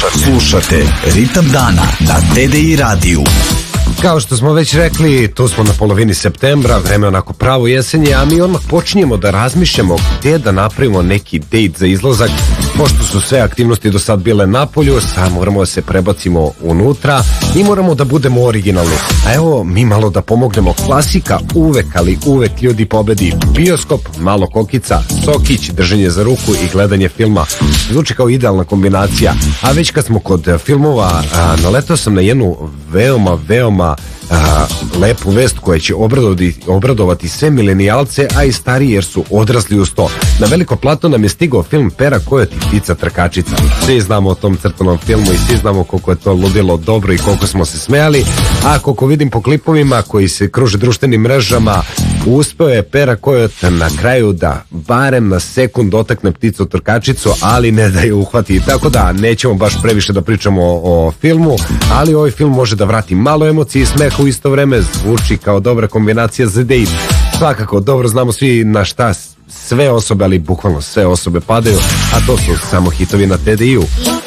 Slušate Ritam dana na TDI radiju. Kao što smo već rekli, tu smo na polovini septembra, vreme onako pravo jesenje, a mi odmah počinjemo da razmišljamo gdje da napravimo neki dejt za izlazak. Pošto su sve aktivnosti do sad bile napolju, sad moramo da se prebacimo unutra i moramo da budemo originalni. A evo, mi malo da pomognemo. Klasika uvek, ali uvek ljudi pobedi. Bioskop, malo kokica, sokić, drženje za ruku i gledanje filma. Zvuči kao idealna kombinacija. A već kad smo kod filmova, naletao sam na jednu veoma lepu vest koja će obradovati sve milenijalce, a i stariji jer su odrasli uz to. Na veliko platno nam je stigao film Pera Kojot i Ptica Trkačica. Svi znamo o tom crtanom filmu i svi znamo koliko je to ludilo dobro i koliko smo se smejali, a koliko vidim po klipovima koji se kruže društvenim mrežama, uspeo je Pera Kojot na kraju da barem na sekund dotakne Pticu Trkačicu, ali ne da je uhvati. Tako da nećemo baš previše da pričamo o filmu, ali ovaj film može da vrati malo emocije i smeha u isto vreme, zvuči kao dobra kombinacija za dejt. Svakako, dobro znamo svi na šta sve osobe, ali bukvalno sve osobe padaju, a to su samo hitovi na TDI-u.